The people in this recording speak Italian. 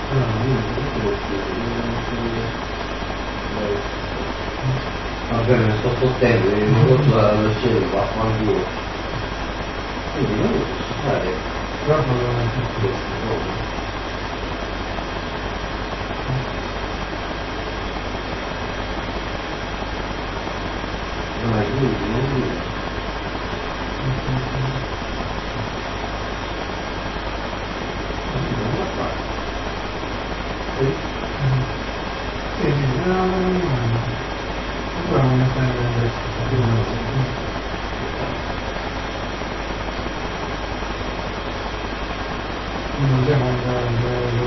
Va bene, sto fottendo, il negozio dalla scena, va a fanculo. Quindi non posso fare proprio queste cose. Ma quindi non dico. Non la fa. Non siamo